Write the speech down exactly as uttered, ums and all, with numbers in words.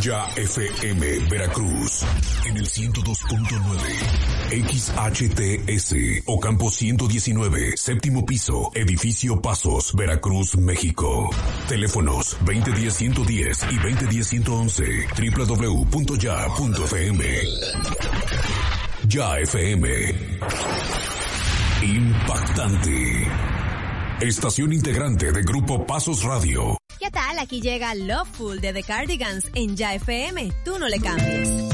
Ya F M Veracruz en el ciento dos punto nueve, X H T S Ocampo ciento diecinueve, séptimo piso, edificio Pasos, Veracruz, México. Teléfonos veinte diez ciento diez y veinte diez ciento once, doble u doble u doble u punto ya punto f m. Ya F M. Impactante. Estación integrante de Grupo Pasos Radio. ¿Qué tal? Aquí llega Loveful de The Cardigans en Ya F M. Tú no le cambies.